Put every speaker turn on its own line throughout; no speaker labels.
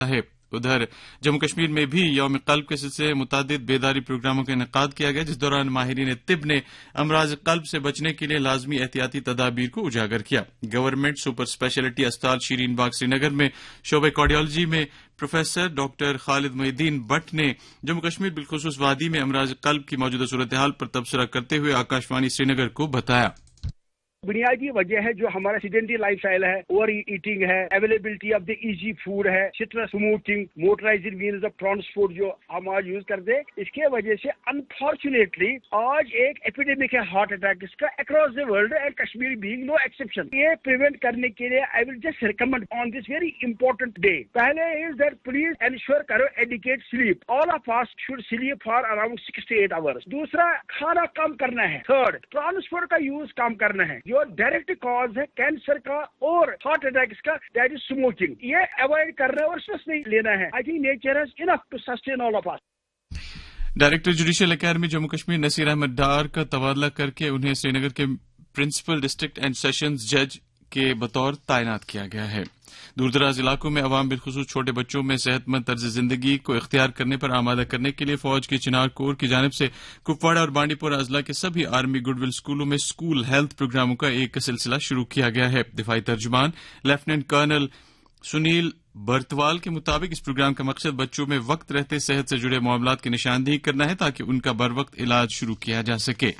ہے۔ ادھر جموں کشمیر میں بھی یوم قلب کے سلسلے متعدد بیداری پروگراموں کا انعقاد کیا گیا، جس دوران ماہرین طب نے امراض قلب سے بچنے کے لیے لازمی احتیاطی تدابیر کو اجاگر کیا۔ گورنمنٹ سپر اسپیشلٹی اسپتال شرین باغ سری نگر میں شعبہ کارڈیالوجی میں professor doctor Khalid Mohi Uddin but نے جموں کشمیر بالخصوص وادی میں امراض قلب کی موجودہ صورتحال پر تبصرہ کرتے ہوئے آکاشوانی سری نگر کو بتایا۔
بنیادی وجہ ہے جو ہمارا سیڈنٹری لائف اسٹائل ہے، اوور ایٹنگ ہے، availability of the easy food ہے، stress, smoking, موٹرائزڈ means of transport جو ہم آج یوز کرتے ہیں، اس کے وجہ سے انفارچونیٹلی آج ایک ایپیڈیمک ہے ہارٹ اٹیک کا across the world and Kashmir being no exception. یہ پریونٹ کرنے کے لیے آئی will just recommend on this very important day, پہلے از دیٹ پلیز انشور کرو ایڈیکیٹ slip, all of us should slip for around 6 to 8 hours۔ دوسرا، کھانا کم کرنا ہے۔ تھرڈ، ٹرانسپورٹ کا یوز کم کرنا ہے۔ جو ڈائریکٹ کاز ہے کینسر کا اور ہارٹ اٹیکس کا، دیٹ از اسموکنگ، یہ اوائڈ کرنا ہے اور اسٹریس نہیں لینا ہے۔ I think nature has enough to sustain all of us.
Director judicial academy Jammu Kashmir Naseer Ahmad Dar کا تبادلہ کر کے انہیں سری نگر کے پرنسپل ڈسٹرکٹ اینڈ سیشنز جج کے بطور تعینات کیا گیا ہے۔ دور دراز علاقوں میں عوام بالخصوص چھوٹے بچوں میں صحت مند طرز زندگی کو اختیار کرنے پر آمادہ کرنے کے لیے فوج کی چنار کور کی جانب سے کپواڑہ اور بانڈی پورہ اضلاع کے سبھی آرمی گڈ ول اسکولوں میں اسکول ہیلتھ پروگراموں کا ایک سلسلہ شروع کیا گیا ہے۔ دفاعی ترجمان لیفٹیننٹ کرنل سنیل برتوال کے مطابق اس پروگرام کا مقصد بچوں میں وقت رہتے صحت سے جڑے معاملات کی نشاندہی کرنا ہے تاکہ ان کا بروقت علاج شروع کیا جا سکے۔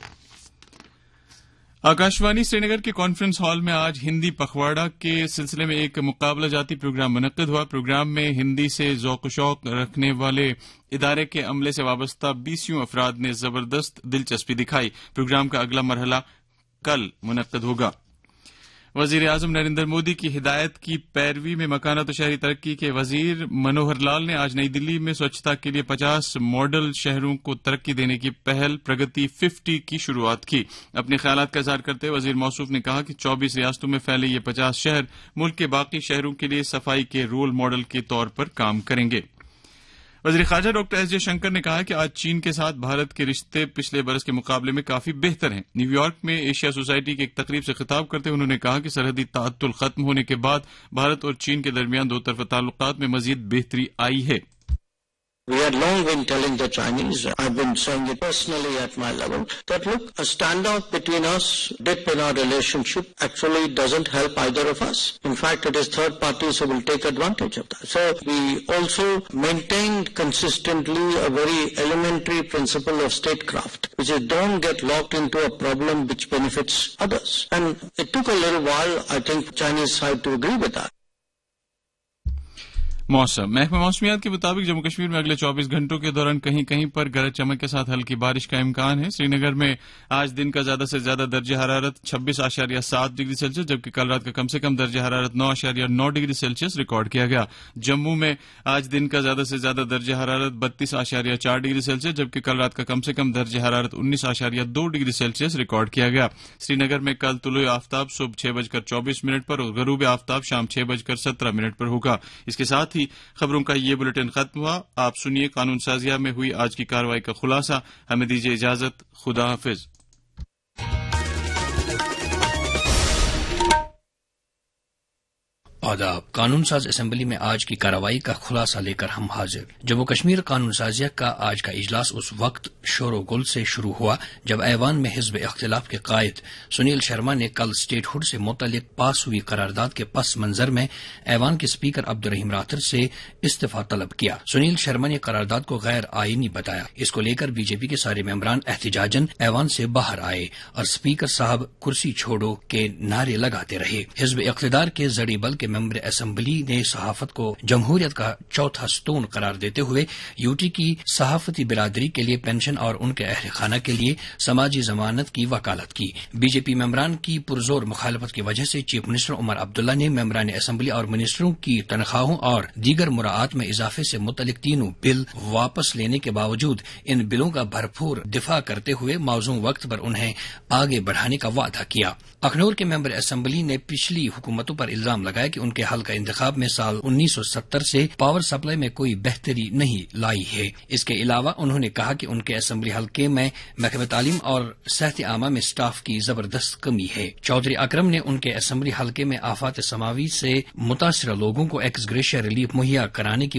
آکاشوانی سری نگر کے کانفرنس ہال میں آج ہندی پکھواڑہ کے سلسلے میں ایک مقابلہ جاتی پروگرام منعقد ہوا۔ پروگرام میں ہندی سے ذوق و شوق رکھنے والے ادارے کے عملے سے وابستہ 20 افراد نے زبردست دلچسپی دکھائی۔ پروگرام کا اگلا مرحلہ کل منعقد ہوگا۔ وزیر اعظم نریندر مودی کی ہدایت کی پیروی میں مکانات و شہری ترقی کے وزیر منوہر لال نے آج نئی دلی میں سوچھتا کے لیے 50 ماڈل شہروں کو ترقی دینے کی پہل پرگتی 50 کی شروعات کی۔ اپنے خیالات کا اظہار کرتے ہوئے وزیر موصوف نے کہا کہ 24 ریاستوں میں پھیلے یہ 50 شہر ملک کے باقی شہروں کے لیے صفائی کے رول ماڈل کے طور پر کام کریں گے۔ وزیر خارجہ ڈاکٹر ایس جے شنکر نے کہا کہ آج چین کے ساتھ بھارت کے رشتے پچھلے برس کے مقابلے میں کافی بہتر ہیں۔ نیو یارک میں ایشیا سوسائٹی کی ایک تقریب سے خطاب کرتے ہوئے انہوں نے کہا کہ سرحدی تعطل ختم ہونے کے بعد بھارت اور چین کے درمیان دو طرفہ تعلقات میں مزید بہتری آئی ہے۔
We had long been telling the Chinese, I've been saying it personally at my level, that look, a standoff between us, dip in our relationship actually doesn't help either of us. In fact, it is third parties who will take advantage of that. So we also maintained consistently a very elementary principle of statecraft, which is don't get locked into a problem which benefits others. And it took a little while, I think, Chinese side to agree with that.
موسم محکمہ موسمیات کے مطابق جموں کشمیر میں اگلے 24 گھنٹوں کے دوران کہیں کہیں پر گرج چمک کے ساتھ ہلکی بارش کا امکان ہے۔ سری نگر میں آج دن کا زیادہ سے زیادہ درجہ حرارت 26.7 ڈگری سیلسیس جبکہ کل رات کا کم سے کم درجہ حرارت 9.9 ڈگری سیلسیس ریکارڈ کیا گیا۔ جموں میں آج دن کا زیادہ سے زیادہ درجہ حرارت 32.4 ڈگری سیلسیس جبکہ کل رات کا کم سے کم درجہ حرارت 19.2 ڈگری سیلسیس ریکارڈ کیا گیا۔ سری نگر میں کل طلوع آفتاب صبح 6:24 پر اور غروب آفتاب شام 6:17 پر ہوگا۔ اس کے ساتھ ہی خبروں کا یہ بلیٹن ختم ہوا۔ آپ سنیے قانون سازیہ میں ہوئی آج کی کارروائی کا خلاصہ۔ ہمیں دیجیے اجازت، خدا حافظ۔
آداب۔ قانون ساز اسمبلی میں آج کی کارروائی کا خلاصہ لے کر ہم حاضر۔ جموں کشمیر قانون سازیہ کا آج کا اجلاس اس وقت شور و گل سے شروع ہوا جب ایوان میں حزب اختلاف کے قائد سنیل شرما نے کل اسٹیٹ ہوڈ سے متعلق پاس ہوئی قرارداد کے پس منظر میں ایوان کے اسپیکر عبدالرحیم راتر سے استعفی طلب کیا۔ سنیل شرما نے قرارداد کو غیر آئینی بتایا۔ اس کو لے کر بی جے پی کے سارے ممبران احتجاجاً ایوان سے باہر آئے اور اسپیکر صاحب کرسی چھوڑو کے نعرے لگاتے رہے۔ حزب اقتدار کے زڑی بل کے ممبر اسمبلی نے صحافت کو جمہوریت کا چوتھا ستون قرار دیتے ہوئے یو ٹی کی صحافتی برادری کے لیے پینشن اور ان کے اہل خانہ کے لیے سماجی ضمانت کی وکالت کی۔ بی جے پی ممبران کی پرزور مخالفت کی وجہ سے چیف منسٹر عمر عبداللہ نے ممبران اسمبلی اور منسٹروں کی تنخواہوں اور دیگر مراعات میں اضافے سے متعلق تینوں بل واپس لینے کے باوجود ان بلوں کا بھرپور دفاع کرتے ہوئے موزوں وقت پر انہیں آگے بڑھانے کا وعدہ کیا۔ اخنور کے ممبر اسمبلی نے پچھلی حکومتوں پر الزام لگایا کہ ان کے حلقہ انتخاب میں سال 1970 سے پاور سپلائی میں کوئی بہتری نہیں لائی ہے. اس کے علاوہ انہوں نے کہا کہ ان کے اسمبلی حلقے میں محکمہ تعلیم اور صحت عامہ میں سٹاف کی زبردست کمی ہے. چودھری اکرم نے ان کے اسمبلی حلقے میں آفات سماوی سے متاثرہ لوگوں کو ایکس گریشیا ریلیف مہیا کرانے کی